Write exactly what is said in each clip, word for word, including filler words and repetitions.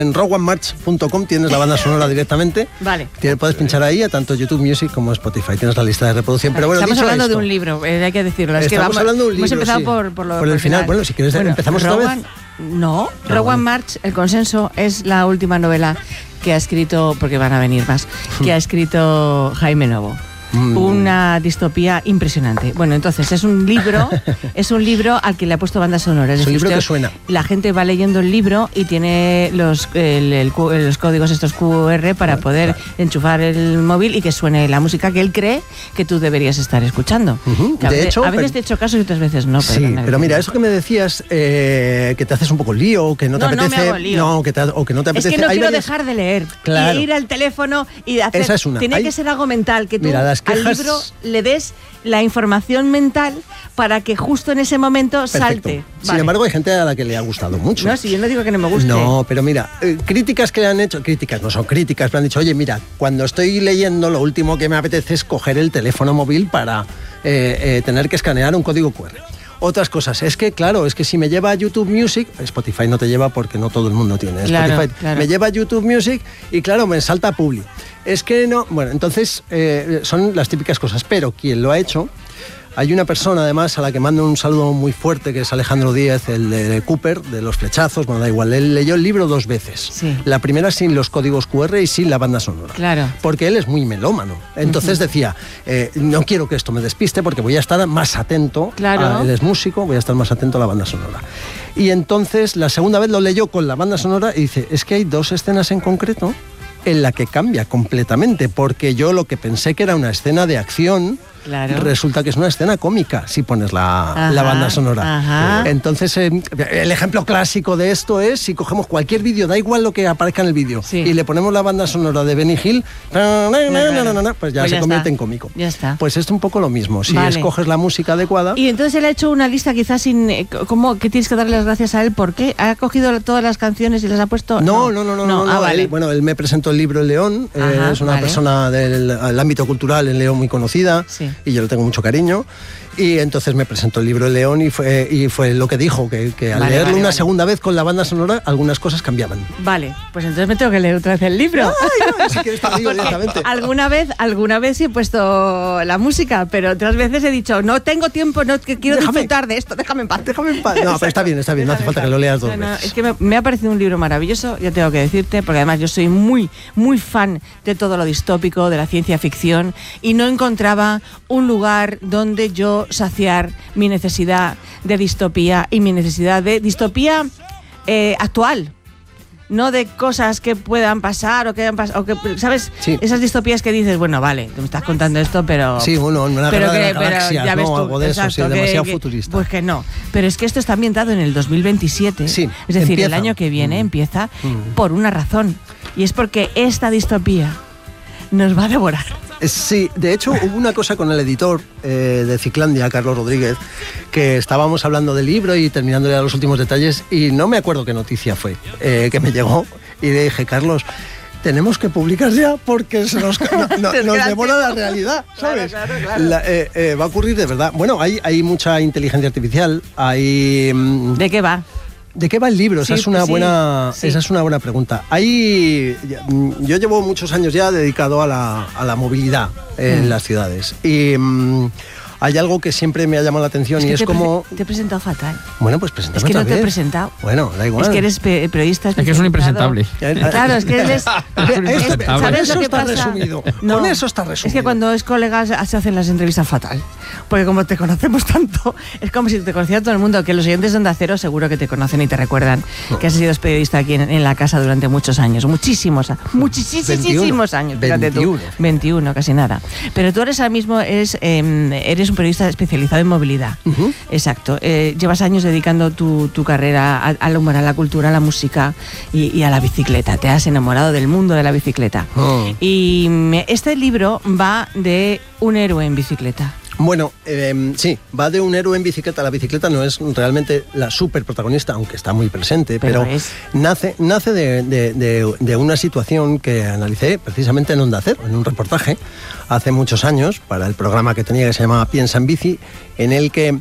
En rogue one march punto com tienes la banda sonora directamente. Vale. Tienes, puedes pinchar ahí a tanto YouTube Music como Spotify. Tienes la lista de reproducción. Pero bueno, estamos hablando esto, de un libro, eh, hay que decirlo. Es estamos que vamos, hablando de un libro. Hemos empezado sí. por, por, lo, por el por final. final. Bueno, si quieres bueno, empezamos Rogue otra vez. One, no, Ah, Rogue bueno. One March, El Consenso, es la última novela que ha escrito, porque van a venir más, que ha escrito Jaime Novo. Mm. Una distopía impresionante. Bueno, entonces es un libro, es un libro al que le ha puesto banda sonora. Es, es un decir, libro usted, que suena. La gente va leyendo el libro y tiene los, el, el, los códigos estos Q R para claro, poder claro. enchufar el móvil y que suene la música que él cree que tú deberías estar escuchando. Uh-huh. De a, de hecho, a veces te he hecho caso y otras veces no. Pero sí, pero mira, eso que me decías, eh, que te haces un poco lío, que no te no, apetece, no, me hago lío. no que te, o que no te apetece. Es que no Hay quiero varias... dejar de leer claro. y ir al teléfono y hacer. Esa es una. Tiene Hay... que ser algo mental, que tú mira, las quejas... al libro le des la información mental para que justo en ese momento perfecto. Salte. Sin vale. embargo, hay gente a la que le ha gustado mucho. No, si yo no digo que no me guste. No, pero mira, eh, críticas que le han hecho, críticas no son críticas, me han dicho, oye, mira, cuando estoy leyendo lo último que me apetece es coger el teléfono móvil para eh, eh, tener que escanear un código Q R. Otras cosas, es que claro, es que si me lleva a YouTube Music, Spotify no te lleva porque no todo el mundo tiene claro, Spotify, claro. me lleva a YouTube Music y claro, me salta Publi. Es que no, bueno, entonces eh, son las típicas cosas, pero quien lo ha hecho, hay una persona además a la que mando un saludo muy fuerte, que es Alejandro Díez, el de Cooper, de los flechazos, bueno, da igual, él leyó el libro dos veces. Sí. La primera sin los códigos Q R y sin la banda sonora. Claro. Porque él es muy melómano. Entonces uh-huh. decía, eh, no quiero que esto me despiste porque voy a estar más atento. Claro. A, él es músico, voy a estar más atento a la banda sonora. Y entonces la segunda vez lo leyó con la banda sonora y dice, es que hay dos escenas en concreto en la que cambia completamente, porque yo lo que pensé que era una escena de acción, claro. resulta que es una escena cómica si pones la, ajá, la banda sonora. Ajá. Entonces, eh, el ejemplo clásico de esto es si cogemos cualquier vídeo, da igual lo que aparezca en el vídeo, sí. y le ponemos la banda sonora de Benny Hill, no, no, no, no, no, pues ya pues se ya convierte está. en cómico. Ya está. Pues es un poco lo mismo, si vale. escoges la música adecuada. Y entonces él ha hecho una lista quizás sin... ¿Cómo? ¿Que tienes que darle las gracias a él? ¿Por qué? ¿Ha cogido todas las canciones y las ha puesto...? No, no, no, no. no, no, ah, no. vale. Él, bueno, él me presentó el libro El León, ajá, eh, es una vale. persona del el ámbito cultural en León muy conocida, sí. y yo le tengo mucho cariño. Y entonces me presentó el libro El León y fue, y fue lo que dijo, que, que al vale, leerlo vale, una vale. segunda vez con la banda sonora, algunas cosas cambiaban. Vale, pues entonces me tengo que leer otra vez el libro. Ay, no, si quieres te digo directamente. Alguna vez, alguna vez sí he puesto la música, pero otras veces he dicho, no tengo tiempo, no que quiero déjame, disfrutar de esto, déjame en paz. Déjame en paz. No, pero está bien, está bien, no hace falta que lo leas dos no, no, veces. Es que me, me ha parecido un libro maravilloso, ya tengo que decirte, porque además yo soy muy, muy fan de todo lo distópico, de la ciencia ficción, y no encontraba un lugar donde yo saciar mi necesidad de distopía y mi necesidad de distopía eh, actual. No de cosas que puedan pasar o que hayan pasado, ¿sabes? Sí. Esas distopías que dices, bueno, vale, tú me estás contando esto, pero... Sí, bueno, una pero guerra que, de galaxias, ya ves ¿no? tú, Algo de exacto, eso, sí, que, demasiado que, futurista. Pues que no. Pero es que esto está ambientado en el dos mil veintisiete. Sí, es decir, empieza. el año que viene mm. empieza mm. por una razón. Y es porque esta distopía nos va a devorar. Sí, de hecho hubo una cosa con el editor eh, de Ciclandia, Carlos Rodríguez, que estábamos hablando del libro y terminando ya los últimos detalles y no me acuerdo qué noticia fue, eh, que me llegó y le dije, Carlos, tenemos que publicar ya porque se nos, no, no, nos devora la realidad, ¿sabes? Claro, claro, claro. La, eh, eh, va a ocurrir de verdad. Bueno, hay, hay mucha inteligencia artificial, hay... ¿De qué va? ¿De qué va el libro? Sí, esa, es una sí, buena, sí. esa es una buena pregunta. Hay, yo llevo muchos años ya dedicado a la, a la movilidad en mm. las ciudades. Y um, hay algo que siempre me ha llamado la atención es y que es te como... Te he presentado fatal. Bueno, pues preséntame Es que otra no te vez. he presentado. Bueno, da igual. Es que eres pe periodista Es que es un impresentable. Claro, es que él es... es ¿Sabes eso lo que está pasa? resumido. No, Con eso está resumido. Es que cuando es colegas se hacen las entrevistas fatal. Porque como te conocemos tanto, es como si te conociera todo el mundo, que los oyentes de Onda Cero seguro que te conocen y te recuerdan no. que has sido periodista aquí en, en la casa durante muchos años. Muchísimos, muchísimos años. veintiuno. Tú, veintiuno, casi nada. Pero tú eres ahora mismo eres, eh, eres un periodista especializado en movilidad. Uh-huh. Exacto. Eh, llevas años dedicando tu, tu carrera al humor, a la cultura, a la música y, y a la bicicleta. Te has enamorado del mundo de la bicicleta. Oh. Y este libro va de un héroe en bicicleta. Bueno, eh, sí, va de un héroe en bicicleta. La bicicleta no es realmente la súper protagonista, aunque está muy presente, pero, pero es... nace, nace de, de, de, de una situación que analicé precisamente en Onda Cero, en un reportaje, hace muchos años, para el programa que tenía que se llamaba Piensa en Bici, en el que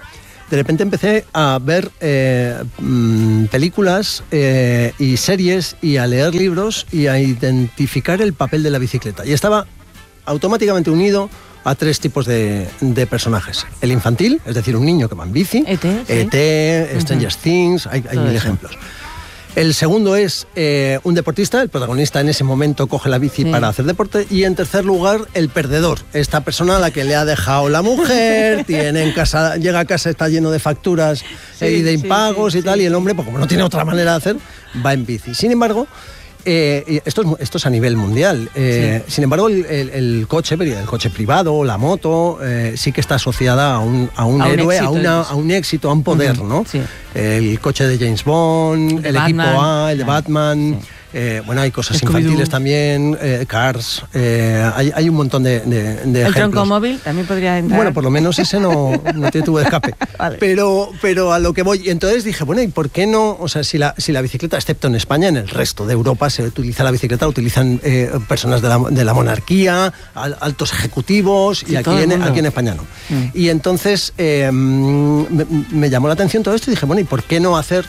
de repente empecé a ver eh, mmm, películas eh, y series y a leer libros y a identificar el papel de la bicicleta. Y estaba automáticamente unido a tres tipos de, de personajes. El infantil, es decir, un niño que va en bici. E T, sí. E T, Stranger uh-huh. Things, hay, hay mil eso. ejemplos. El segundo es eh, un deportista, el protagonista en ese momento coge la bici sí. para hacer deporte. Y en tercer lugar, el perdedor, esta persona a la que le ha dejado la mujer, tiene en casa, llega a casa, está lleno de facturas sí, eh, y de impagos sí, sí, y tal, sí. y el hombre, pues como no tiene otra manera de hacer, va en bici. Sin embargo, Eh, esto, es, esto es a nivel mundial. Eh, sí. Sin embargo, el, el, el coche, el coche privado, la moto, eh, sí que está asociada a un, a un a héroe, un éxito, a, una, a un éxito, a un poder, uh-huh. ¿no? Sí. El coche de James Bond, el, el equipo A, el de Batman. Sí. Eh, bueno, hay cosas Scooby-Doo. Infantiles también, eh, Cars, eh, hay, hay un montón de, de, de ¿El ejemplos. tronco móvil también podría entrar? Bueno, por lo menos ese no, no tiene tubo de escape. Vale. pero, pero a lo que voy, entonces dije, bueno, ¿y por qué no? O sea, si la, si la bicicleta, excepto en España, en el resto de Europa se utiliza la bicicleta, la utilizan eh, personas de la, de la monarquía, al, altos ejecutivos, sí, y aquí en, aquí en España no. Mm. Y entonces eh, me, me llamó la atención todo esto y dije, bueno, ¿y por qué no hacer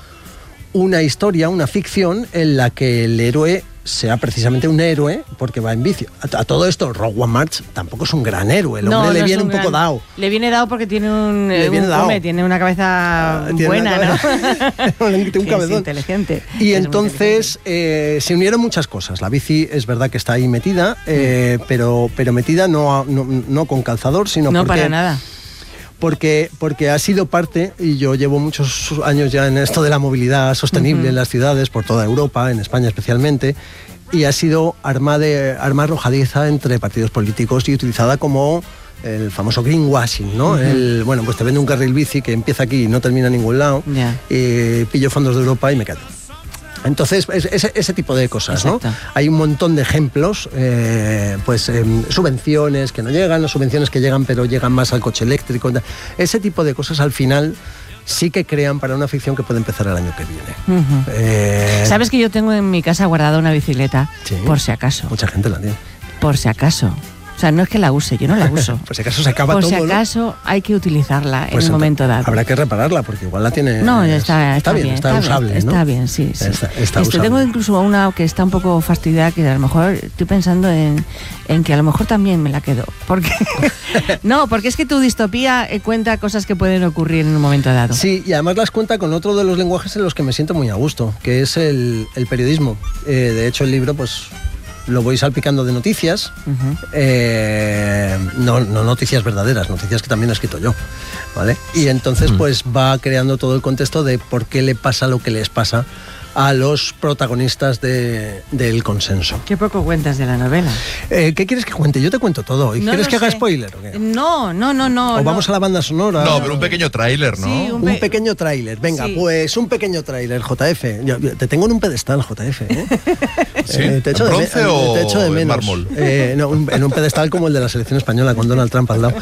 una historia, una ficción en la que el héroe sea precisamente un héroe porque va en bici? A, a todo esto, Rogue One March tampoco es un gran héroe, el hombre no, no le viene un, un poco gran, dado. Le viene dado porque tiene un, le viene un dado. Come, tiene una cabeza uh, buena, una cabeza, ¿no? un cabezón. Es inteligente. Y es entonces eh, se unieron muchas cosas. La bici es verdad que está ahí metida, eh, mm. pero, pero metida no, no, no con calzador, sino no porque... para nada. Porque, porque ha sido parte, y yo llevo muchos años ya en esto de la movilidad sostenible uh-huh. en las ciudades, por toda Europa, en España especialmente, y ha sido arma, de, arma arrojadiza entre partidos políticos y utilizada como el famoso greenwashing, ¿no? Uh-huh. El, bueno, pues te vende un carril bici que empieza aquí y no termina en ningún lado, yeah. y pillo fondos de Europa y me callo. Entonces, ese, ese tipo de cosas, exacto. ¿no? Hay un montón de ejemplos, eh, pues eh, subvenciones que no llegan, las subvenciones que llegan pero llegan más al coche eléctrico. Ese tipo de cosas al final sí que crean para una ficción que puede empezar el año que viene. Uh-huh. eh... ¿Sabes que yo tengo en mi casa guardada una bicicleta? Sí, por si acaso. Mucha gente la tiene. Por si acaso. O sea, no es que la use, yo no la uso. Por si acaso se acaba Por todo, si acaso ¿no? hay que utilizarla pues en un momento dado. Habrá que repararla porque igual la tiene... No, está, está, está bien, bien, está, está usable, bien, ¿no? Está bien, sí. sí. Está, está este, tengo incluso una que está un poco fastidiada, que a lo mejor estoy pensando en, en que a lo mejor también me la quedo. Porque no, porque es que tu distopía cuenta cosas que pueden ocurrir en un momento dado. Sí, y además las cuenta con otro de los lenguajes en los que me siento muy a gusto, que es el, el periodismo. Eh, de hecho, el libro, pues... lo voy salpicando de noticias, uh-huh. eh, no, no noticias verdaderas, noticias que también he escrito yo, ¿vale? Y entonces uh-huh. pues va creando todo el contexto de por qué le pasa lo que les pasa a los protagonistas de, del consenso. Qué poco cuentas de la novela. Eh, ¿Qué quieres que cuente? Yo te cuento todo. ¿Y no quieres que sé. haga spoiler o qué? No, no, no, no. ¿O no. vamos a la banda sonora? No, pero un pequeño tráiler, ¿no? Sí, un, pe- un pequeño tráiler. Venga, sí. pues un pequeño tráiler, J F. Yo, yo, te tengo en un pedestal, J F. ¿eh? ¿Sí? Eh, te echo ¿En de bronce me- o te echo de en menos. mármol? Eh, no, un, en un pedestal como el de la selección española, con Donald Trump al lado.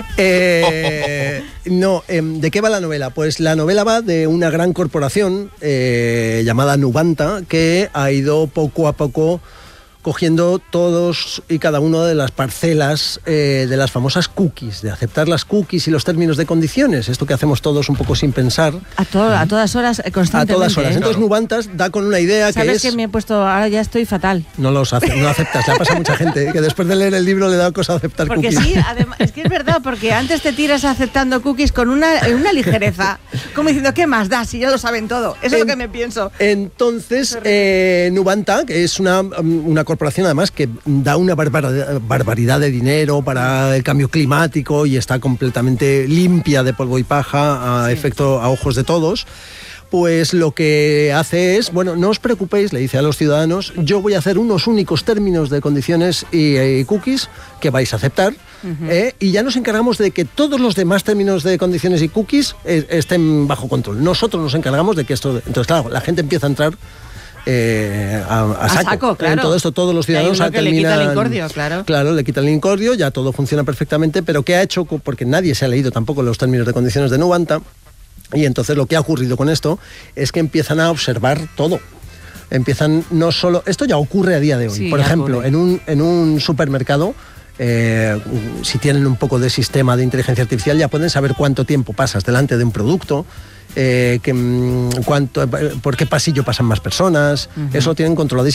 Eh, no, eh, ¿de qué va la novela? Pues la novela va de una gran corporación eh, llamada Nuvanta, que ha ido poco a poco cogiendo todos y cada una de las parcelas eh, de las famosas cookies, de aceptar las cookies y los términos de condiciones, esto que hacemos todos un poco sin pensar. A, to- a todas horas, constantemente. A todas horas. ¿eh? Entonces Nubantas da con una idea que es... ¿Sabes que me he puesto, ahora ya estoy fatal? No los hace, no aceptas, le ha pasado a mucha gente, ¿eh? Que después de leer el libro le da cosa aceptar porque cookies. Porque sí, además, es que es verdad, porque antes te tiras aceptando cookies con una, una ligereza, como diciendo, ¿qué más da si ya lo saben todo? Eso en, es lo que me pienso. Entonces, eh, Nuvanta, que es una, una corporación además que da una barbaridad, barbaridad de dinero para el cambio climático y está completamente limpia de polvo y paja a sí. efecto, a ojos de todos, pues lo que hace es, bueno, no os preocupéis, le dice a los ciudadanos, yo voy a hacer unos únicos términos de condiciones y, y cookies que vais a aceptar, uh-huh. eh, y ya nos encargamos de que todos los demás términos de condiciones y cookies eh, estén bajo control. Nosotros nos encargamos de que esto... Entonces, claro, la gente empieza a entrar Eh, a, a, saco. a saco, claro. En todo esto todos los ciudadanos que terminan, le quita el incordio, claro. Claro, le quita el incordio, ya todo funciona perfectamente, pero ¿qué ha hecho? Porque nadie se ha leído tampoco los términos de condiciones de Nuvanta, y entonces lo que ha ocurrido con esto es que empiezan a observar todo. Empiezan no solo... Esto ya ocurre a día de hoy. Sí, Por ejemplo, ocurre. en un, en un supermercado Eh, si tienen un poco de sistema de inteligencia artificial, ya pueden saber cuánto tiempo pasas delante de un producto, eh, que, cuánto, por qué pasillo pasan más personas. Uh-huh. Eso lo tienen controladísimo.